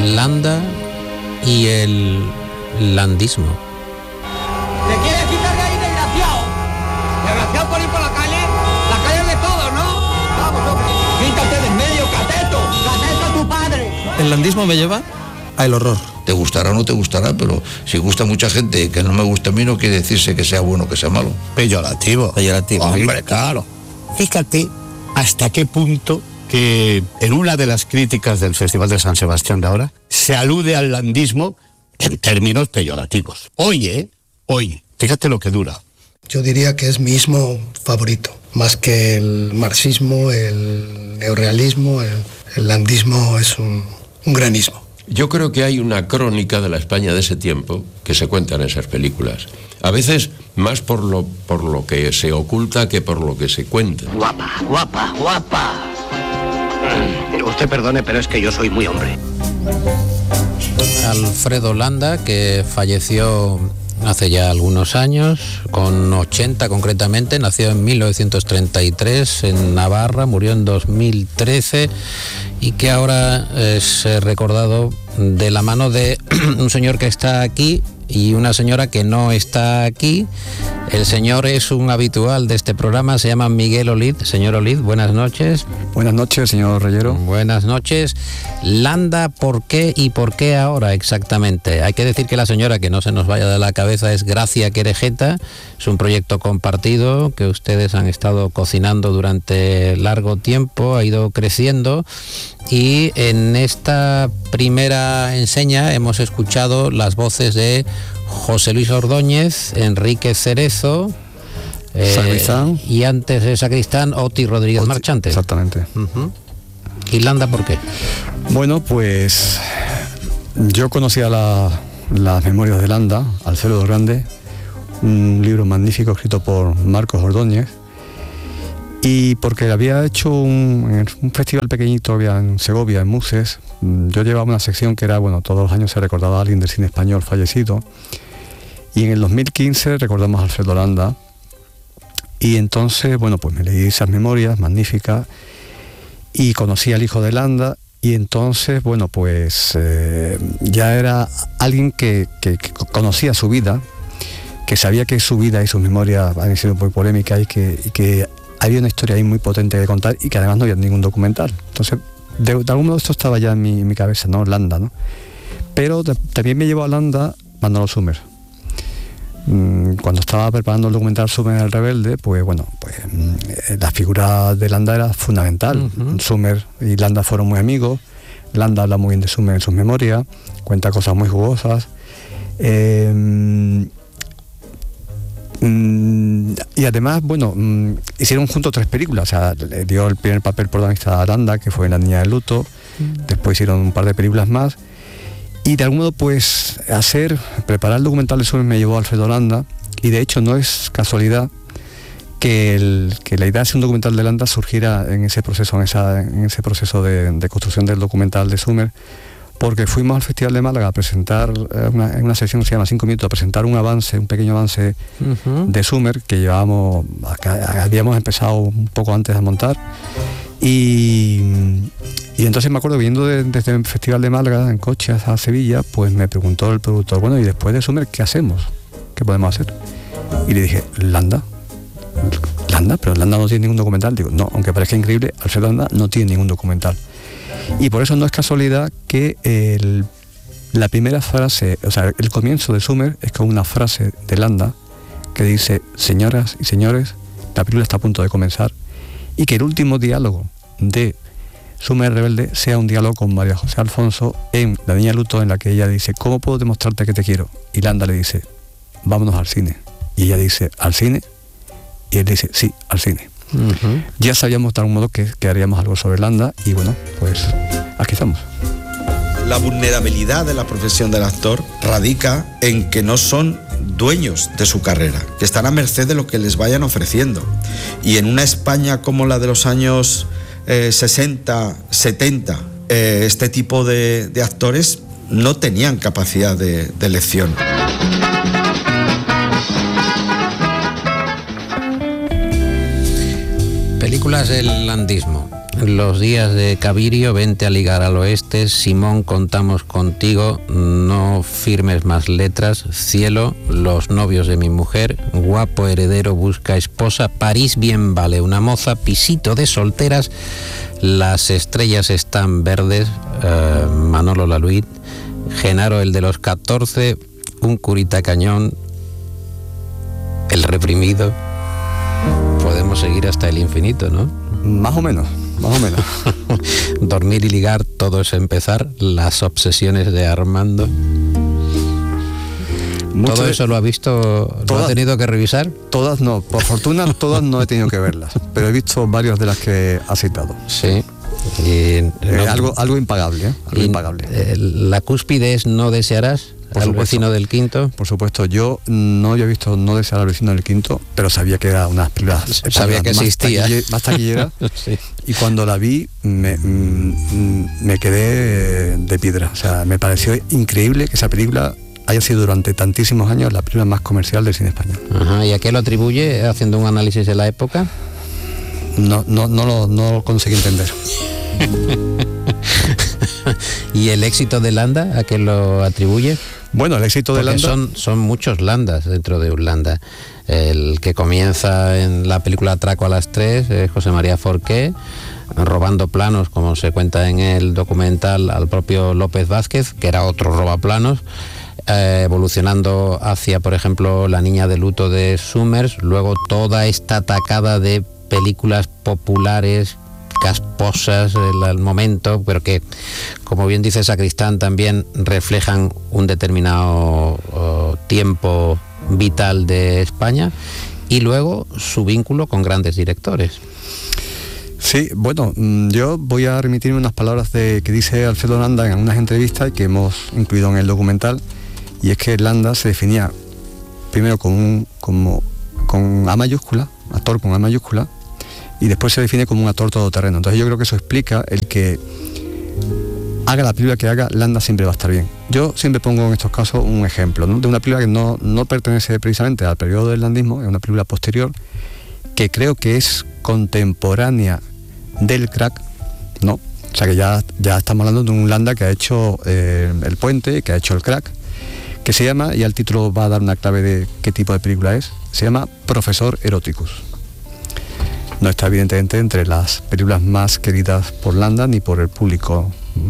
Landa y el landismo. ¿Te quieres quitar de ahí, desgraciado? Desgraciado por ir por la calle es de todos, ¿no? Vamos, hombre. Quítate de en medio, cateto. Cateto tu padre. El landismo me lleva al horror. Te gustará o no te gustará, pero si gusta a mucha gente y que no me gusta a mí, no quiere decirse que sea bueno o que sea malo. Peyorativo. Hombre, claro. Fíjate hasta qué punto que en una de las críticas del Festival de San Sebastián de ahora se alude al landismo en términos peyorativos. Hoy, fíjate lo que dura. Yo diría que es mi ismo favorito, más que el marxismo, el neorrealismo, el landismo es un gran ismo. Yo creo que hay una crónica de la España de ese tiempo que se cuenta en esas películas. A veces más por lo que se oculta que por lo que se cuenta. Guapa. Usted perdone, pero es que yo soy muy hombre. Alfredo Landa, que falleció hace ya algunos años, con 80 concretamente, nació en 1933 en Navarra, murió en 2013 y que ahora es recordado de la mano de un señor que está aquí y una señora que no está aquí. El señor es un habitual de este programa, se llama Miguel Olid. Señor Olid, buenas noches. Buenas noches, señor Reyero. Buenas noches. Landa, ¿por qué y por qué ahora exactamente? Hay que decir que la señora, que no se nos vaya de la cabeza, es Gracia Querejeta. Es un proyecto compartido que ustedes han estado cocinando durante largo tiempo, ha ido creciendo. Y en esta primera enseña hemos escuchado las voces de José Luis Ordóñez, Enrique Cerezo, y antes de Sacristán, Oti Rodríguez Marchante. Exactamente. Uh-huh. ¿Y Landa por qué? Bueno, pues yo conocía las memorias de Landa, Alfredo Grande, un libro magnífico escrito por Marcos Ordóñez, y porque había hecho un festival pequeñito había en Segovia, en Muses. Yo llevaba una sección que era, todos los años se recordaba a alguien del cine español fallecido, y en el 2015 recordamos a Alfredo Landa, y entonces, pues me leí esas memorias magníficas, y conocí al hijo de Landa, y entonces, ya era alguien que conocía su vida, que sabía que su vida y sus memorias han sido muy polémicas y que había una historia ahí muy potente de contar y que además no había ningún documental. Entonces, de algún modo esto estaba ya en mi cabeza, ¿no? Landa, ¿no? Pero también me llevó a Landa Manolo Súmer. Cuando estaba preparando el documental Súmer el Rebelde, la figura de Landa era fundamental. Uh-huh. Súmer y Landa fueron muy amigos. Landa habla muy bien de Súmer en sus memorias, cuenta cosas muy jugosas. Y además, hicieron juntos 3 películas. O sea, le dio el primer papel protagonista a Landa, que fue La niña del luto. Después hicieron un par de películas más. Y de algún modo, preparar el documental de Súmer me llevó a Alfredo Landa. Y de hecho no es casualidad que la idea de hacer un documental de Landa surgiera en ese proceso, de construcción del documental de Súmer, porque fuimos al Festival de Málaga a presentar, en una sección que se llama 5 minutos, a presentar un pequeño avance uh-huh. de Súmer que habíamos empezado un poco antes de montar, y entonces me acuerdo, viendo desde el Festival de Málaga en coche a Sevilla, pues me preguntó el productor, y después de Súmer, ¿qué hacemos? ¿Qué podemos hacer? Y le dije, Landa, pero Landa no tiene ningún documental. Digo, no, aunque parezca increíble, Alfredo Landa no tiene ningún documental. Y por eso no es casualidad que la primera frase, el comienzo de Súmer es con una frase de Landa que dice: señoras y señores, la película está a punto de comenzar, y que el último diálogo de Súmer Rebelde sea un diálogo con María José Alfonso en La niña luto, en la que ella dice: ¿cómo puedo demostrarte que te quiero? Y Landa le dice: vámonos al cine. Y ella dice: ¿al cine? Y él dice: sí, al cine. Uh-huh. Ya sabíamos de algún modo que haríamos algo sobre Landa, y aquí estamos. La vulnerabilidad de la profesión del actor radica en que no son dueños de su carrera, que están a merced de lo que les vayan ofreciendo. Y en una España como la de los años 60, 70, este tipo de actores no tenían capacidad de elección. Películas del landismo. los días de Cabirio, vente a ligar al oeste, Simón, contamos contigo, no firmes más letras, cielo, los novios de mi mujer, guapo heredero busca esposa, París bien vale una moza, pisito de solteras, las estrellas están verdes, Manolo Laluit, Genaro el de los 14, un curita cañón, el reprimido. Podemos seguir hasta el infinito, ¿no? Más o menos. Dormir y ligar, todo es empezar, las obsesiones de Armando. ¿Todo eso lo ha visto, lo ha tenido que revisar? Todas no, por fortuna todas no he tenido que verlas, pero he visto varias de las que ha citado. Sí. Y algo impagable, algo impagable. La cúspide es No desearás, al vecino del quinto. Por supuesto, yo no había visto No desear al vecino del quinto, pero sabía que era una película, sabía que existía, más taquillera. Sí. Y cuando la vi me quedé de piedra. O sea, me pareció increíble que esa película haya sido durante tantísimos años la película más comercial del cine español. Ajá, ¿y a qué lo atribuye, haciendo un análisis de la época? No lo conseguí entender. ¿Y el éxito de Landa, a qué lo atribuye? Bueno, el éxito de Landa... Son muchos Landas dentro de un Landa. El que comienza en la película Atraco a las 3 es José María Forqué, robando planos, como se cuenta en el documental, al propio López Vázquez, que era otro robaplanos, evolucionando hacia, por ejemplo, La niña de luto de Summers, luego toda esta tacada de películas populares, casposas al momento, pero que, como bien dice Sacristán, también reflejan un determinado tiempo vital de España, y luego su vínculo con grandes directores. Sí, bueno, yo voy a remitirme unas palabras que dice Alfredo Landa en algunas entrevistas que hemos incluido en el documental, y es que Landa se definía primero con A mayúscula, actor con A mayúscula, y después se define como un actor todoterreno. Entonces yo creo que eso explica el que haga la película que haga, Landa siempre va a estar bien. Yo siempre pongo en estos casos un ejemplo, ¿no?, de una película que no pertenece precisamente al periodo del landismo, es una película posterior, que creo que es contemporánea del Crack, ¿no? O sea que ya estamos hablando de un Landa que ha hecho El Puente, que ha hecho El Crack, que se llama, y al título va a dar una clave de qué tipo de película es, se llama Profesor Eroticus. No está evidentemente entre las películas más queridas por Landa ni por el público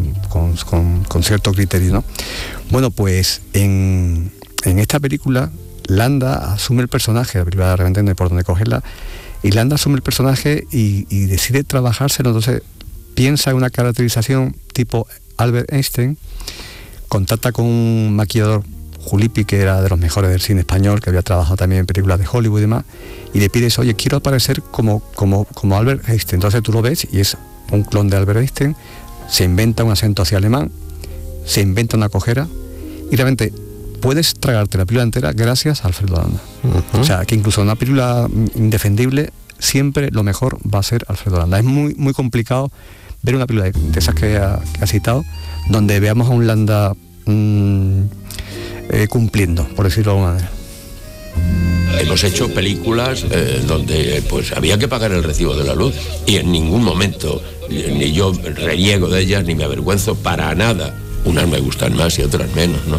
con cierto criterio, ¿no? Bueno, pues en esta película Landa asume el personaje, la película realmente no hay por dónde cogerla, y Landa asume el personaje y decide trabajárselo. Entonces piensa en una caracterización tipo Albert Einstein, contacta con un maquillador, Julipi, que era de los mejores del cine español, que había trabajado también en películas de Hollywood y demás, y le pides, oye, quiero aparecer como Albert Einstein. Entonces tú lo ves y es un clon de Albert Einstein, se inventa un acento hacia alemán, se inventa una cojera, y realmente puedes tragarte la película entera gracias a Alfredo Landa. O sea, que incluso en una película indefendible, siempre lo mejor va a ser Alfredo Landa. Es muy, muy complicado ver una película de esas que ha citado, donde veamos a un Landa cumpliendo, por decirlo de alguna manera. Hemos hecho películas donde pues había que pagar el recibo de la luz, y en ningún momento ni yo reniego de ellas ni me avergüenzo para nada. Unas me gustan más y otras menos, ¿no?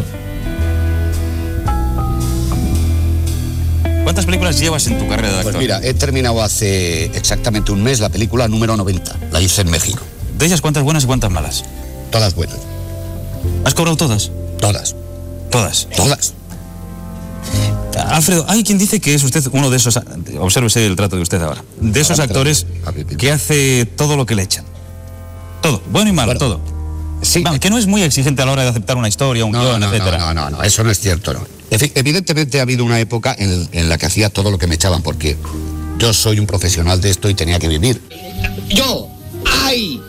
¿Cuántas películas llevas en tu carrera de actor? Pues mira, he terminado hace exactamente un mes la película número 90. La hice en México. ¿De ellas cuántas buenas y cuántas malas? Todas buenas. ¿Has cobrado todas? Todas. ¿Todas? Todas. Alfredo, hay quien dice que es usted uno de esos, obsérvese el trato de usted ahora, de esos actores que hace todo lo que le echan. Todo, bueno y malo, todo. Sí. Vale, que no es muy exigente a la hora de aceptar una historia, un guión, etcétera. No, eso no es cierto, no. Evidentemente ha habido una época en la que hacía todo lo que me echaban, porque yo soy un profesional de esto y tenía que vivir. Yo, ay,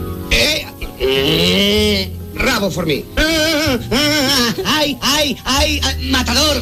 rabo for mí. Ay, matador.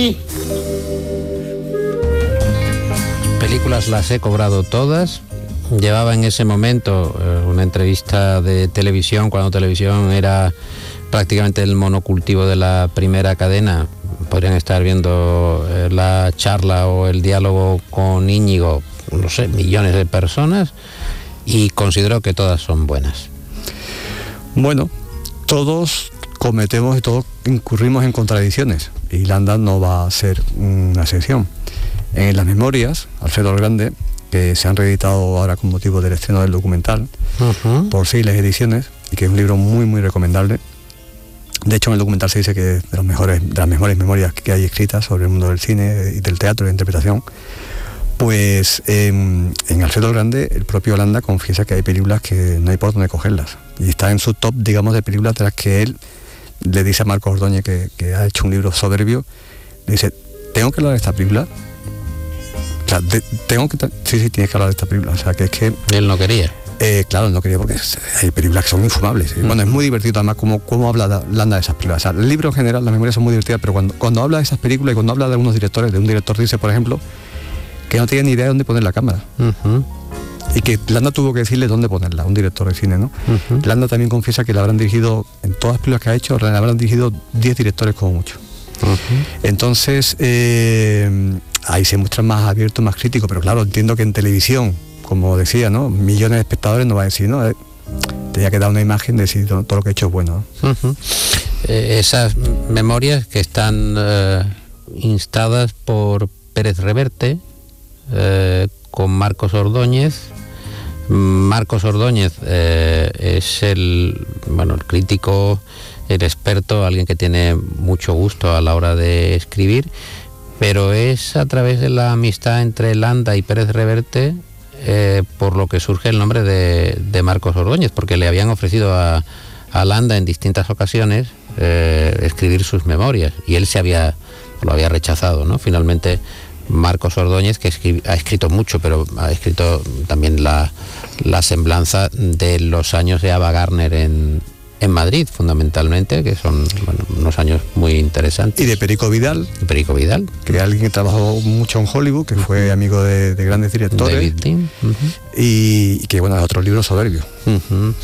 Películas las he cobrado todas. Llevaba en ese momento una entrevista de televisión, cuando televisión era prácticamente el monocultivo de la primera cadena. Podrían estar viendo la charla o el diálogo con Íñigo, no sé, millones de personas. y considero que todas son buenas. Bueno, todos cometemos y todos incurrimos en contradicciones, y Landa no va a ser una excepción. En las memorias, Alfredo el Grande, que se han reeditado ahora con motivo del estreno del documental, por Siles Ediciones, y que es un libro muy muy recomendable. De hecho, en el documental se dice que es de las mejores memorias que hay escritas sobre el mundo del cine y del teatro y de interpretación. Pues en Alfredo el Grande, el propio Landa confiesa que hay películas que no hay por dónde cogerlas, y está en su top, digamos, de películas de las que él le dice a Marcos Ordóñez, que ha hecho un libro soberbio, le dice: tengo que hablar de esta película. O sea, sí, tienes que hablar de esta película. O sea, que es que él no quería. Claro, él no quería, porque hay películas que son infumables. Bueno, es muy divertido además cómo habla Landa de esas películas. O sea, el libro en general, las memorias son muy divertidas, pero cuando habla de esas películas y cuando habla de algunos directores, de un director dice, por ejemplo, que no tiene ni idea de dónde poner la cámara. Y que Landa tuvo que decirle dónde ponerla, un director de cine, ¿no? Landa también confiesa que le habrán dirigido, en todas las películas que ha hecho, le habrán dirigido 10 directores como mucho. Entonces, ahí se muestra más abierto, más crítico, pero claro, entiendo que en televisión, como decía, ¿no?, millones de espectadores no va a decir, no, tenía que dar una imagen de decir todo lo que he hecho es bueno, ¿no? Esas memorias que están instadas por Pérez Reverte, con Marcos Ordóñez. Marcos Ordóñez es el crítico, el experto, alguien que tiene mucho gusto a la hora de escribir, pero es a través de la amistad entre Landa y Pérez Reverte por lo que surge el nombre de Marcos Ordóñez, porque le habían ofrecido a Landa en distintas ocasiones escribir sus memorias, y él lo había rechazado, ¿no? Finalmente Marcos Ordóñez, que ha escrito mucho, pero ha escrito también la semblanza de los años de Ava Gardner en Madrid, fundamentalmente, que son unos años muy interesantes. Y de Perico Vidal. Que es alguien que trabajó mucho en Hollywood, que fue amigo de grandes directores. David Dean. Y que, bueno, es otro libro soberbio.